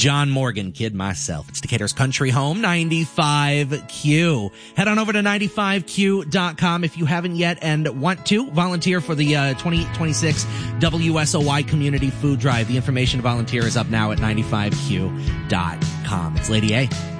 John Morgan, kid myself. It's Decatur's country home, 95Q. Head on over to 95Q.com if you haven't yet and want to volunteer for the 2026 WSOY Community Food Drive. The information to volunteer is up now at 95Q.com. It's Lady A.